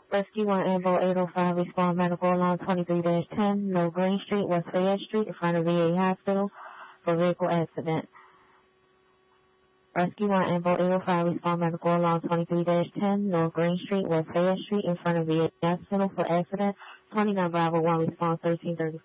Rescue 1 Ambo 805, respond medical alarm 23-10, No Green Street, West Fayette Street, in front of VA Hospital for vehicle accident. Rescue 1 Ambo 805, respond medical alarm 23-10, North Green Street, West Fayette Street, in front of VA Hospital for accident. 29 Bravo 1, response 1334.